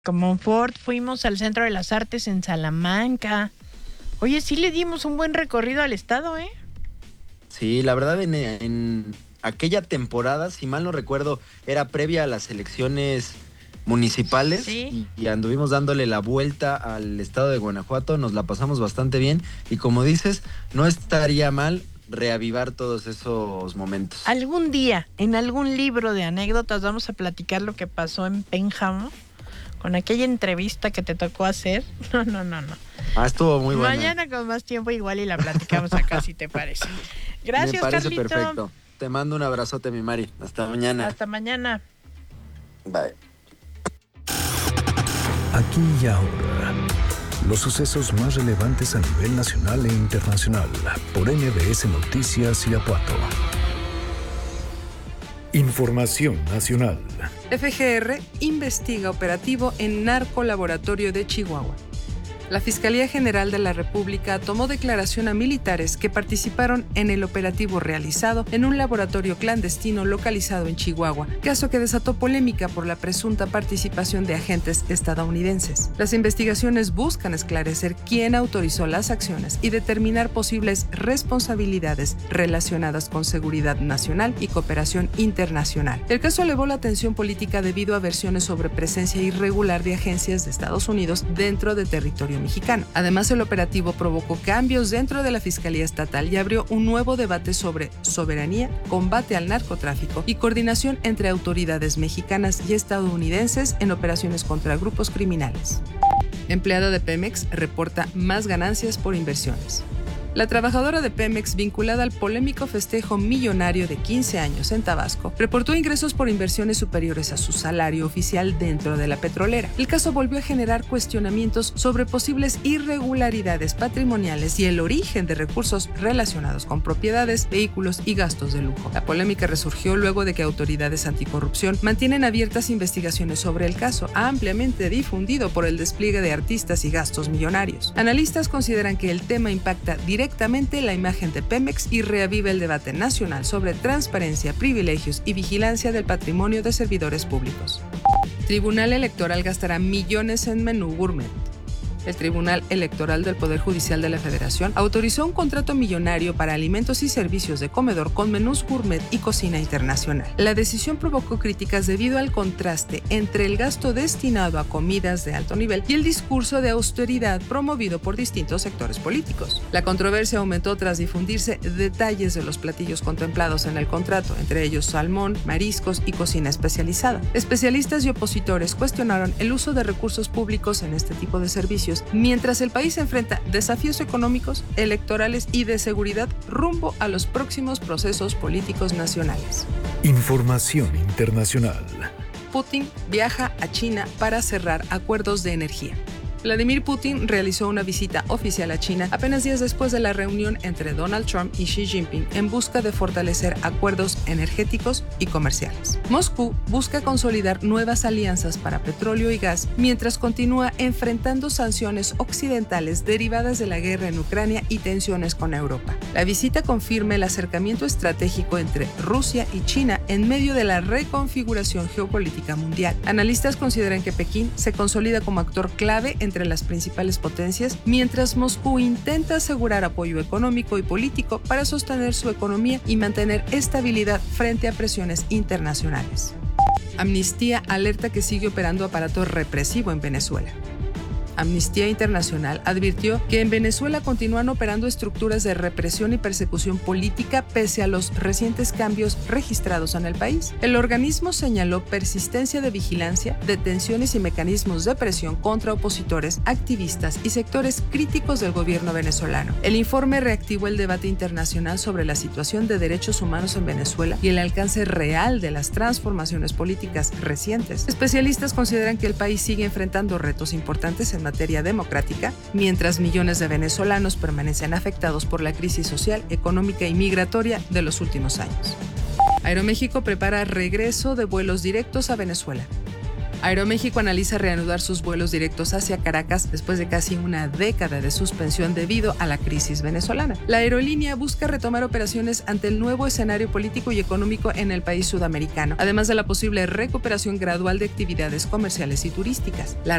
Como Ford, fuimos al Centro de las Artes en Salamanca. Oye, sí le dimos un buen recorrido al estado, ¿eh? Sí, la verdad en aquella temporada, si mal no recuerdo, era previa a las elecciones municipales Sí. y anduvimos dándole la vuelta al estado de Guanajuato, nos la pasamos bastante bien y como dices, no estaría mal reavivar todos esos momentos. Algún día, en algún libro de anécdotas, vamos a platicar lo que pasó en Pénjamo con aquella entrevista que te tocó hacer. No. Estuvo muy buena. Mañana con más tiempo igual y la platicamos acá, si te parece. Gracias, Me parece Carlito. perfecto. Te mando un abrazote, mi Mari. Hasta mañana. Hasta mañana. Bye. Aquí y ahora, los sucesos más relevantes a nivel nacional e internacional por MBS Noticias Irapuato. Información nacional. FGR investiga operativo en narcolaboratorio de Chihuahua. La Fiscalía General de la República tomó declaración a militares que participaron en el operativo realizado en un laboratorio clandestino localizado en Chihuahua, caso que desató polémica por la presunta participación de agentes estadounidenses. Las investigaciones buscan esclarecer quién autorizó las acciones y determinar posibles responsabilidades relacionadas con seguridad nacional y cooperación internacional. El caso elevó la atención política debido a versiones sobre presencia irregular de agencias de Estados Unidos dentro de territorio mexicano. Además, el operativo provocó cambios dentro de la Fiscalía Estatal y abrió un nuevo debate sobre soberanía, combate al narcotráfico y coordinación entre autoridades mexicanas y estadounidenses en operaciones contra grupos criminales. Empleada de Pemex reporta más ganancias por inversiones. La trabajadora de Pemex, vinculada al polémico festejo millonario de 15 años en Tabasco, reportó ingresos por inversiones superiores a su salario oficial dentro de la petrolera. El caso volvió a generar cuestionamientos sobre posibles irregularidades patrimoniales y el origen de recursos relacionados con propiedades, vehículos y gastos de lujo. La polémica resurgió luego de que autoridades anticorrupción mantienen abiertas investigaciones sobre el caso, ampliamente difundido por el despliegue de artistas y gastos millonarios. Analistas consideran que el tema impacta directamente la imagen de Pemex y reaviva el debate nacional sobre transparencia, privilegios y vigilancia del patrimonio de servidores públicos. Tribunal Electoral gastará millones en menú gourmet. El Tribunal Electoral del Poder Judicial de la Federación autorizó un contrato millonario para alimentos y servicios de comedor con menús gourmet y cocina internacional. La decisión provocó críticas debido al contraste entre el gasto destinado a comidas de alto nivel y el discurso de austeridad promovido por distintos sectores políticos. La controversia aumentó tras difundirse detalles de los platillos contemplados en el contrato, entre ellos salmón, mariscos y cocina especializada. Especialistas y opositores cuestionaron el uso de recursos públicos en este tipo de servicios, mientras el país enfrenta desafíos económicos, electorales y de seguridad rumbo a los próximos procesos políticos nacionales. Información internacional. Putin viaja a China para cerrar acuerdos de energía. Vladimir Putin realizó una visita oficial a China apenas días después de la reunión entre Donald Trump y Xi Jinping en busca de fortalecer acuerdos energéticos y comerciales. Moscú busca consolidar nuevas alianzas para petróleo y gas mientras continúa enfrentando sanciones occidentales derivadas de la guerra en Ucrania y tensiones con Europa. La visita confirma el acercamiento estratégico entre Rusia y China en medio de la reconfiguración geopolítica mundial. Analistas consideran que Pekín se consolida como actor clave entre las principales potencias, mientras Moscú intenta asegurar apoyo económico y político para sostener su economía y mantener estabilidad frente a presiones internacionales. Amnistía alerta que sigue operando aparato represivo en Venezuela. Amnistía Internacional advirtió que en Venezuela continúan operando estructuras de represión y persecución política pese a los recientes cambios registrados en el país. El organismo señaló persistencia de vigilancia, detenciones y mecanismos de presión contra opositores, activistas y sectores críticos del gobierno venezolano. El informe reactivó el debate internacional sobre la situación de derechos humanos en Venezuela y el alcance real de las transformaciones políticas recientes. Especialistas consideran que el país sigue enfrentando retos importantes en materia democrática, mientras millones de venezolanos permanecen afectados por la crisis social, económica y migratoria de los últimos años. Aeroméxico prepara regreso de vuelos directos a Venezuela. Aeroméxico analiza reanudar sus vuelos directos hacia Caracas después de casi una década de suspensión debido a la crisis venezolana. La aerolínea busca retomar operaciones ante el nuevo escenario político y económico en el país sudamericano, además de la posible recuperación gradual de actividades comerciales y turísticas. La